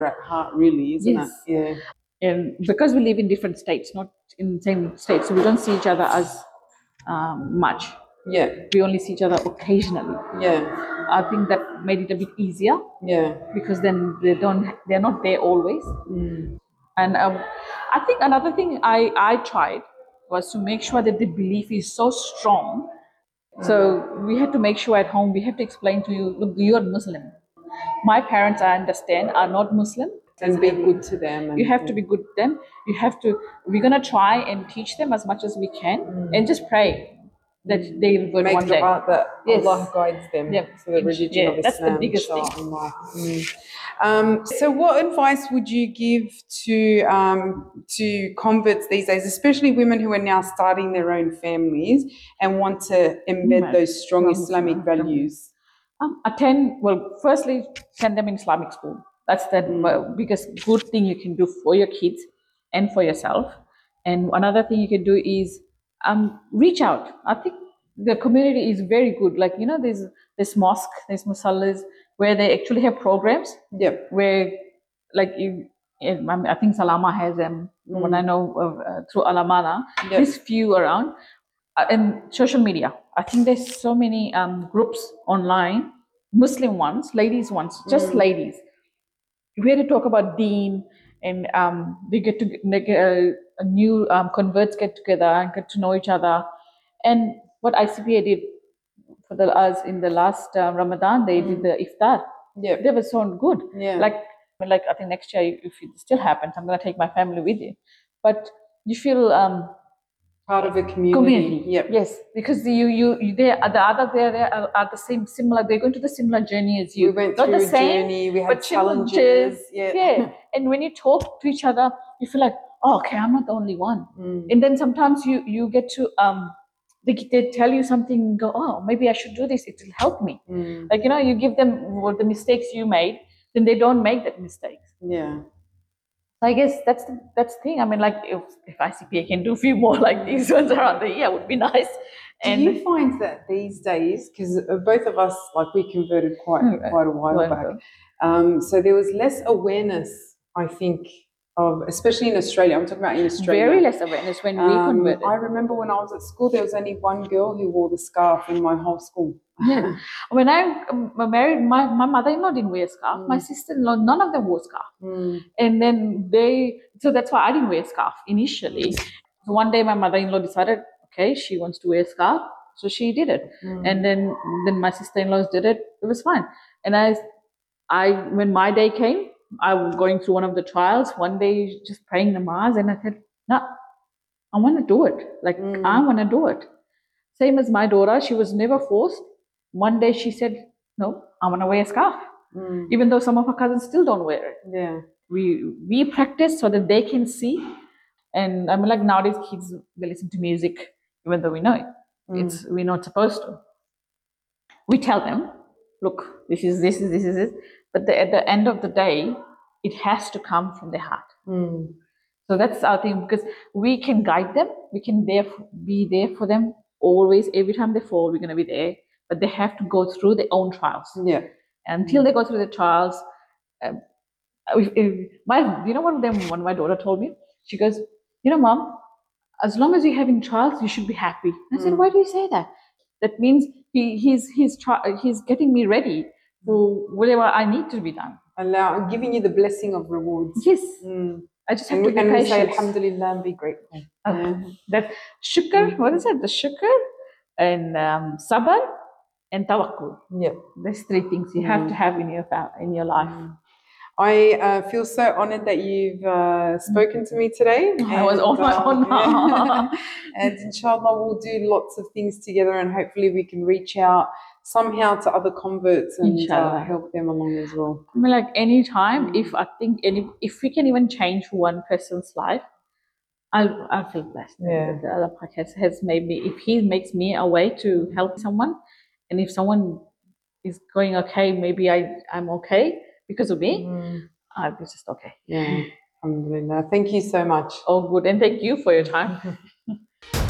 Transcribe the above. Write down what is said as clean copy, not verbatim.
at heart, really, isn't Yes. it? Yeah. And because we live in different states, not in the same state, so we don't see each other as much. Yeah. We only see each other occasionally. Yeah. I think that made it a bit easier Yeah. because then they're not there always. And I think another thing I tried was to make sure that the belief is so strong. So we had to make sure at home we have to explain to you, look, you're Muslim. My parents, I understand, are not Muslim. And be good to them. You And, have to be good to them. You have to. We're gonna try and teach them as much as we can, and just pray that they revert make one day. dua that Yes. Allah guides them Yep. to the religion Yeah, of that's the Islam. biggest thing. inshallah. So what advice would you give to converts these days, especially women who are now starting their own families and want to embed those strong Islamic values? Firstly, send them in Islamic school. That's the biggest good thing you can do for your kids and for yourself. And another thing you can do is reach out. I think the community is very good. Like, there's mosque, there's musallas where they actually have programs. Yep. Where, like, I think Salama has them. From what I know through Alamana, there's few around. And social media, I think there's so many groups online, Muslim ones, ladies ones, just ladies, where they talk about deen, and they get to a new converts get together and get to know each other. And what ICPA did for us in the last Ramadan, they did the iftar. Yeah. They were so good. Yeah. Like I think next year, if it still happens, I'm going to take my family with you. But you feel part of a community. Yep. Yes, because they are the others there are the same similar. They're going to the similar journey as you. We went Not through the same, journey. We had but challenges. Yeah. And when you talk to each other, you feel like, oh, okay, I'm not the only one. And then sometimes you get to they tell you something and go, oh, maybe I should do this. It will help me. Like, you give them the mistakes you made, then they don't make that mistakes. Yeah. I guess that's the thing. I mean, like, if ICPA can do a few more like these ones around the year, would be nice. Do you find that these days, because both of us, like, we converted quite a while back, so there was less awareness, I think, of, especially in Australia. I'm talking about in Australia. Very less awareness when we converted. I remember when I was at school, there was only one girl who wore the scarf in my whole school. Yeah. When I married, my mother-in-law didn't wear a scarf. My sister-in-law, none of them wore a scarf. And then so that's why I didn't wear a scarf initially. So one day my mother-in-law decided, okay, she wants to wear a scarf, so she did it. And then my sister-in-laws did it. It was fine. And I when my day came, I was going through one of the trials. One day, just praying namaz, and I said, no, I want to do it. Like, I want to do it. Same as my daughter, she was never forced. One day she said, no, I want to wear a scarf. Even though some of her cousins still don't wear it. Yeah. We practice so that they can see. And I mean, like, nowadays kids, they listen to music, even though we know it. We're not supposed to. We tell them, look, this is it. But at the end of the day, it has to come from their heart. So that's our thing, because we can guide them. We can be there for them always. Every time they fall, we're going to be there. But they have to go through their own trials. Yeah. Until they go through the trials, when my daughter told me, she goes, Mom, as long as you're having trials, you should be happy. And I said, why do you say that? That means he's getting me ready for whatever I need to be done. Giving you the blessing of rewards. Yes. I just have to be patient. And we say alhamdulillah and be grateful. That shukr, what is it? The shukr and sabr and tawakkul. Yeah. There's three things you have to have in your life. I feel so honored that you've spoken to me today. I was on my own now. And inshallah, we'll do lots of things together, and hopefully we can reach out somehow to other converts and help them along as well. I mean, like, anytime, if we can even change one person's life, I'll feel blessed. Yeah. The other podcast has made me, if he makes me a way to help someone, and if someone is going okay, maybe I'm okay because of me, I'll be just okay. Yeah. Alhamdulillah. Thank you so much. Oh, good. And thank you for your time.